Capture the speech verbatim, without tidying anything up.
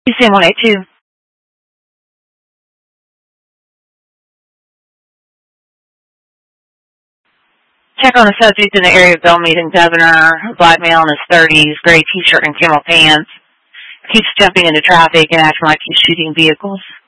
U C M one eight two. Check on the subject in the area of Bellmead Governor, a black male in his thirties, gray t-shirt and camel pants. Keeps jumping into traffic and acting like he's shooting vehicles.